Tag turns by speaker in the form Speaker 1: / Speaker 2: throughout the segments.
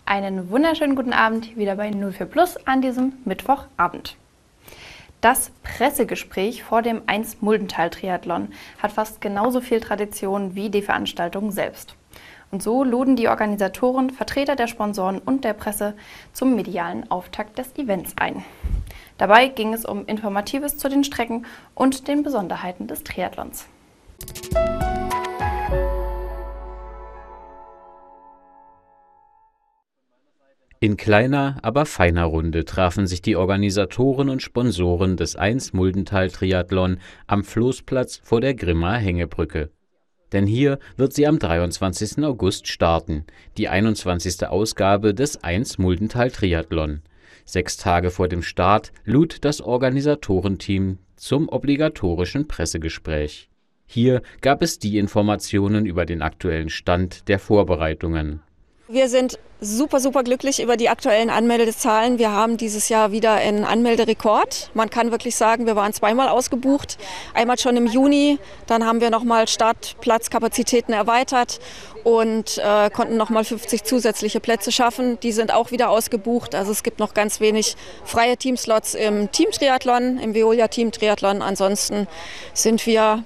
Speaker 1: Einen wunderschönen guten Abend wieder bei 04 Plus an diesem Mittwochabend. Das Pressegespräch vor dem 1 Muldental-Triathlon hat fast genauso viel Tradition wie die Veranstaltung selbst. Und so luden die Organisatoren, Vertreter der Sponsoren und der Presse zum medialen Auftakt des Events ein. Dabei ging es um Informatives zu den Strecken und den Besonderheiten des Triathlons.
Speaker 2: In kleiner, aber feiner Runde trafen sich die Organisatoren und Sponsoren des 1 Muldental-Triathlon am Floßplatz vor der Grimmaer Hängebrücke. Denn hier wird sie am 23. August starten, die 21. Ausgabe des 1 Muldental-Triathlon. 6 Tage vor dem Start lud das Organisatorenteam zum obligatorischen Pressegespräch. Hier gab es die Informationen über den aktuellen Stand der Vorbereitungen.
Speaker 3: Wir sind super glücklich über die aktuellen Anmeldezahlen. Wir haben dieses Jahr wieder einen Anmelderekord. Man kann wirklich sagen, wir waren zweimal ausgebucht. Einmal schon im Juni, dann haben wir nochmal Startplatzkapazitäten erweitert und konnten nochmal 50 zusätzliche Plätze schaffen. Die sind auch wieder ausgebucht. Also es gibt noch ganz wenig freie Teamslots im Teamtriathlon, im Veolia Teamtriathlon. Ansonsten sind wir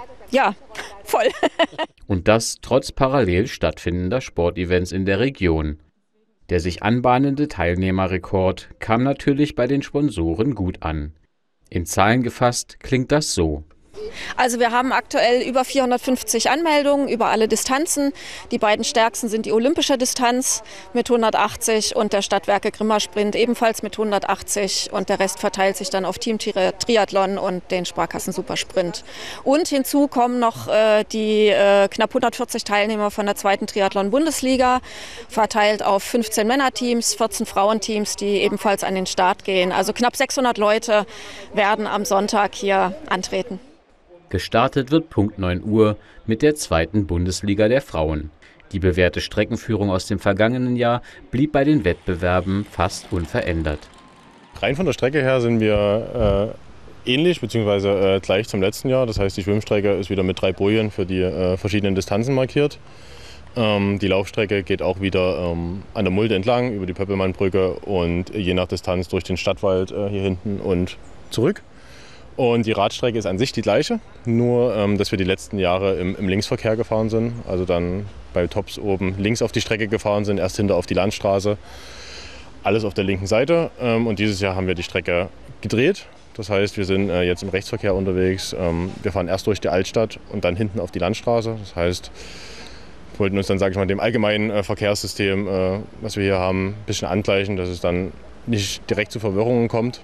Speaker 3: voll.
Speaker 2: Und das trotz parallel stattfindender Sportevents in der Region. Der sich anbahnende Teilnehmerrekord kam natürlich bei den Sponsoren gut an. In Zahlen gefasst klingt das so.
Speaker 3: Also wir haben aktuell über 450 Anmeldungen über alle Distanzen. Die beiden stärksten sind die olympische Distanz mit 180 und der Stadtwerke Grimma Sprint ebenfalls mit 180. Und der Rest verteilt sich dann auf Team Triathlon und den Sparkassen Supersprint. Und hinzu kommen noch die knapp 140 Teilnehmer von der 2. Triathlon-Bundesliga, verteilt auf 15 Männerteams, 14 Frauenteams, die ebenfalls an den Start gehen. Also knapp 600 Leute werden am Sonntag hier antreten.
Speaker 2: Gestartet wird Punkt 9 Uhr mit der 2. Bundesliga der Frauen. Die bewährte Streckenführung aus dem vergangenen Jahr blieb bei den Wettbewerben fast unverändert.
Speaker 4: Rein von der Strecke her sind wir ähnlich bzw. gleich zum letzten Jahr. Das heißt, die Schwimmstrecke ist wieder mit 3 Bojen für die verschiedenen Distanzen markiert. Die Laufstrecke geht auch wieder an der Mulde entlang über die Pöppelmannbrücke und je nach Distanz durch den Stadtwald hier hinten und zurück. Und die Radstrecke ist an sich die gleiche, nur dass wir die letzten Jahre im Linksverkehr gefahren sind. Also dann bei Tops oben links auf die Strecke gefahren sind, erst hinter auf die Landstraße. Alles auf der linken Seite. Und dieses Jahr haben wir die Strecke gedreht. Das heißt, wir sind jetzt im Rechtsverkehr unterwegs. Wir fahren erst durch die Altstadt und dann hinten auf die Landstraße. Das heißt, wir wollten uns dann, sage ich mal, dem allgemeinen Verkehrssystem, was wir hier haben, ein bisschen angleichen, dass es dann nicht direkt zu Verwirrungen kommt.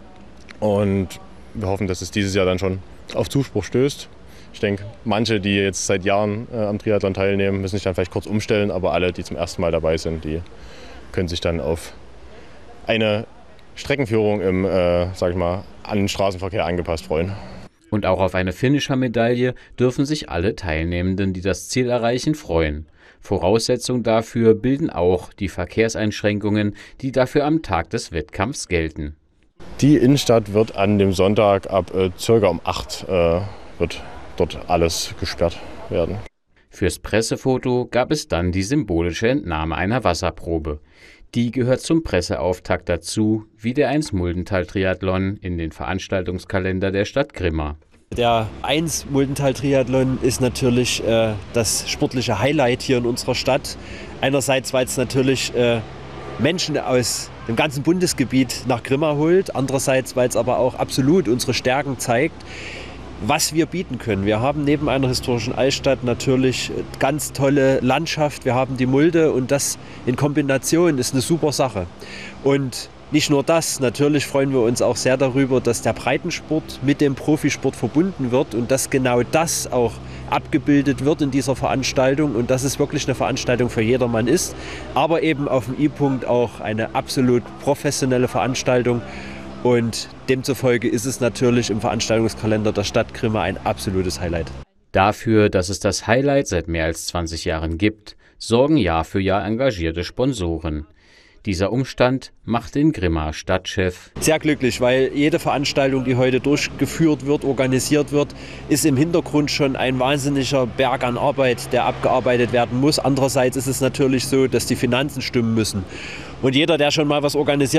Speaker 4: Und wir hoffen, dass es dieses Jahr dann schon auf Zuspruch stößt. Ich denke, manche, die jetzt seit Jahren am Triathlon teilnehmen, müssen sich dann vielleicht kurz umstellen, aber alle, die zum ersten Mal dabei sind, die können sich dann auf eine Streckenführung im, an den Straßenverkehr angepasst freuen.
Speaker 2: Und auch auf eine Finisher-Medaille dürfen sich alle Teilnehmenden, die das Ziel erreichen, freuen. Voraussetzung dafür bilden auch die Verkehrseinschränkungen, die dafür am Tag des Wettkampfs gelten.
Speaker 4: Die Innenstadt wird an dem Sonntag ab ca. um 8 wird dort alles gesperrt werden.
Speaker 2: Fürs Pressefoto gab es dann die symbolische Entnahme einer Wasserprobe. Die gehört zum Presseauftakt dazu, wie der 1 Muldental-Triathlon in den Veranstaltungskalender der Stadt Grimma.
Speaker 5: Der 1 Muldental-Triathlon ist natürlich das sportliche Highlight hier in unserer Stadt. Einerseits, weil es natürlich Menschen aus dem ganzen Bundesgebiet nach Grimma holt. Andererseits, weil es aber auch absolut unsere Stärken zeigt, was wir bieten können. Wir haben neben einer historischen Altstadt natürlich ganz tolle Landschaft. Wir haben die Mulde und das in Kombination ist eine super Sache. Und nicht nur das, natürlich freuen wir uns auch sehr darüber, dass der Breitensport mit dem Profisport verbunden wird und dass genau das auch abgebildet wird in dieser Veranstaltung und dass es wirklich eine Veranstaltung für jedermann ist, aber eben auf dem I-Punkt auch eine absolut professionelle Veranstaltung und demzufolge ist es natürlich im Veranstaltungskalender der Stadt Grimma ein absolutes Highlight.
Speaker 2: Dafür, dass es das Highlight seit mehr als 20 Jahren gibt, sorgen Jahr für Jahr engagierte Sponsoren. Dieser Umstand macht den Grimmaer Stadtchef
Speaker 5: sehr glücklich, weil jede Veranstaltung, die heute durchgeführt wird, organisiert wird, ist im Hintergrund schon ein wahnsinniger Berg an Arbeit, der abgearbeitet werden muss. Andererseits ist es natürlich so, dass die Finanzen stimmen müssen. Und jeder, der schon mal was organisiert